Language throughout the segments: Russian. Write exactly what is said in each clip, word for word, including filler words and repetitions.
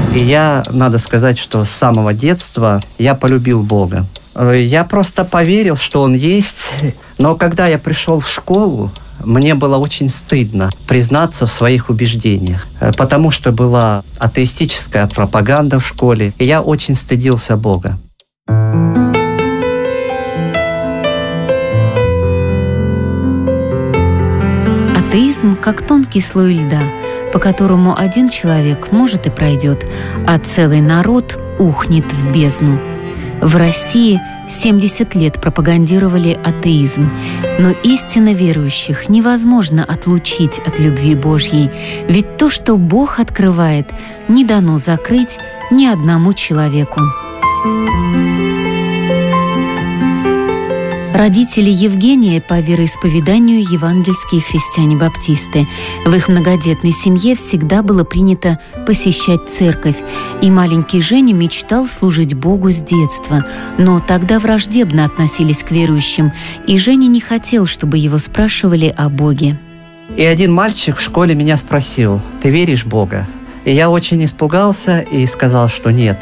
И я, надо сказать, что с самого детства я полюбил Бога. Я просто поверил, что Он есть, но когда я пришел в школу, мне было очень стыдно признаться в своих убеждениях, потому что была атеистическая пропаганда в школе, и я очень стыдился Бога. Атеизм как тонкий слой льда, по которому один человек, может, и пройдет, а целый народ ухнет в бездну. В России семьдесят лет пропагандировали атеизм, но истинно верующих невозможно отлучить от любви Божьей, ведь то, что Бог открывает, не дано закрыть ни одному человеку. Родители Евгения по вероисповеданию евангельские христиане-баптисты. В их многодетной семье всегда было принято посещать церковь, и маленький Женя мечтал служить Богу с детства, но тогда враждебно относились к верующим, и Женя не хотел, чтобы его спрашивали о Боге. И один мальчик в школе меня спросил: «Ты веришь в Бога?» И я очень испугался и сказал, что нет.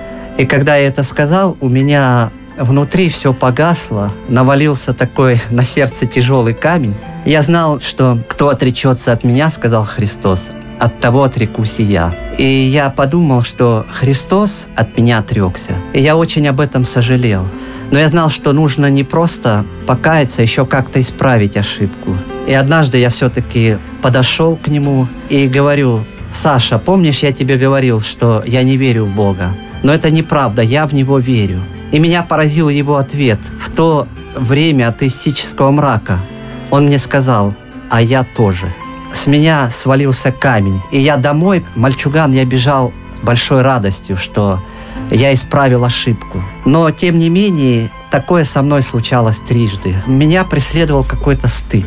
И когда я это сказал, у меня внутри все погасло, навалился такой на сердце тяжелый камень. Я знал, что кто отречется от меня, сказал Христос, от того отрекусь и я. И я подумал, что Христос от меня отрекся. И я очень об этом сожалел. Но я знал, что нужно не просто покаяться, еще как-то исправить ошибку. И однажды я все-таки подошел к нему и говорю: «Саша, помнишь, я тебе говорил, что я не верю в Бога? Но это неправда, я в Него верю». И меня поразил его ответ. В то время атеистического мрака он мне сказал: «А я тоже». С меня свалился камень. И я домой, мальчуган, я бежал с большой радостью, что я исправил ошибку. Но, тем не менее, такое со мной случалось трижды. Меня преследовал какой-то стыд.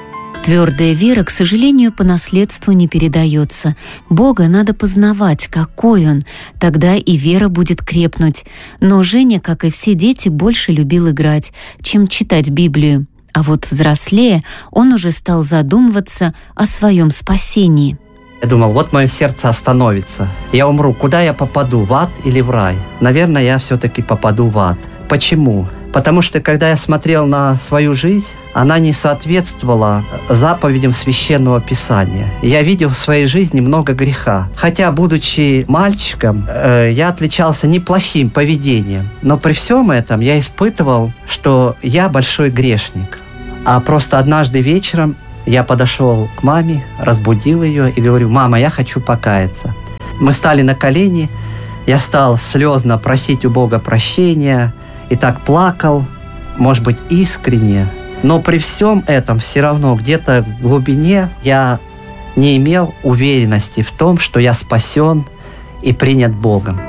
Твердая вера, к сожалению, по наследству не передается. Бога надо познавать, какой Он, тогда и вера будет крепнуть. Но Женя, как и все дети, больше любил играть, чем читать Библию. А вот взрослее он уже стал задумываться о своем спасении. Я думал, вот мое сердце остановится. Я умру, куда я попаду, в ад или в рай? Наверное, я все-таки попаду в ад. Почему? Потому что, когда я смотрел на свою жизнь, она не соответствовала заповедям Священного Писания. Я видел в своей жизни много греха. Хотя, будучи мальчиком, э, я отличался неплохим поведением. Но при всем этом я испытывал, что я большой грешник. А просто однажды вечером я подошел к маме, разбудил ее и говорю: «Мама, я хочу покаяться». Мы стали на колени, я стал слезно просить у Бога прощения, и так плакал, может быть, искренне. Но при всем этом все равно где-то в глубине я не имел уверенности в том, что я спасен и принят Богом.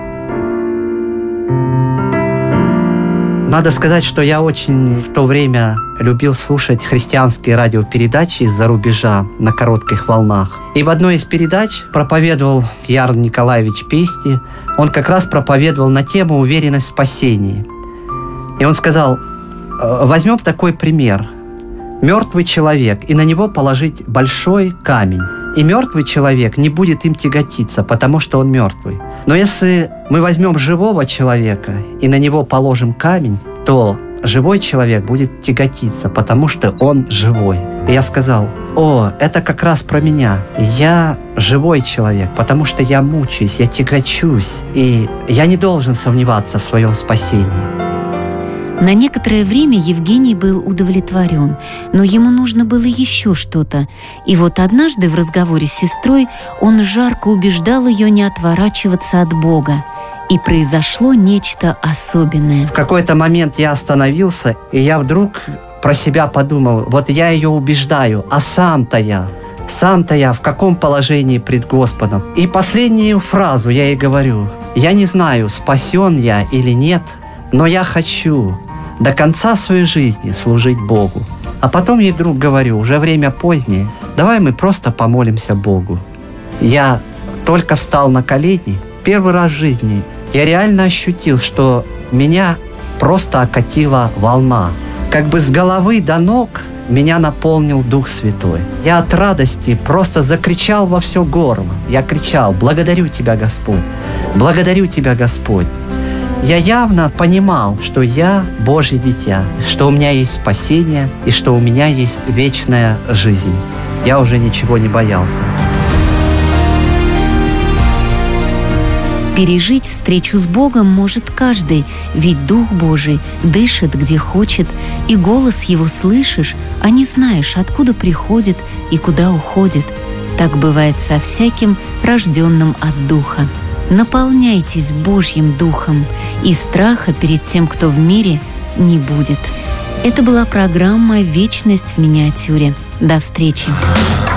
Надо сказать, что я очень в то время любил слушать христианские радиопередачи из-за рубежа на коротких волнах. И в одной из передач проповедовал Ярл Николаевич Пести. Он как раз проповедовал на тему «Уверенность в спасении». И он сказал: возьмем такой пример. Мертвый человек, и на него положить большой камень. И мертвый человек не будет им тяготиться, потому что он мертвый. Но если мы возьмем живого человека и на него положим камень, то живой человек будет тяготиться, потому что он живой. И я сказал: о, это как раз про меня. Я живой человек, потому что я мучаюсь, я тягочусь, и я не должен сомневаться в своем спасении. На некоторое время Евгений был удовлетворен, но ему нужно было еще что-то. И вот однажды в разговоре с сестрой он жарко убеждал ее не отворачиваться от Бога. И произошло нечто особенное. В какой-то момент я остановился, и я вдруг про себя подумал: вот я ее убеждаю, а сам-то я, сам-то я в каком положении пред Господом? И последнюю фразу я ей говорю: я не знаю, спасен я или нет, но я хочу до конца своей жизни служить Богу. А потом ей вдруг говорю: уже время позднее, давай мы просто помолимся Богу. Я только встал на колени, первый раз в жизни я реально ощутил, что меня просто окатила волна. Как бы с головы до ног меня наполнил Дух Святой. Я от радости просто закричал во все горло. Я кричал: «Благодарю Тебя, Господь! Благодарю Тебя, Господь!» Я явно понимал, что я Божье дитя, что у меня есть спасение и что у меня есть вечная жизнь. Я уже ничего не боялся. Пережить встречу с Богом может каждый, ведь Дух Божий дышит где хочет, и голос Его слышишь, а не знаешь, откуда приходит и куда уходит. Так бывает со всяким, рожденным от Духа. Наполняйтесь Божьим Духом, и страха перед тем, кто в мире, не будет. Это была программа «Вечность в миниатюре». До встречи!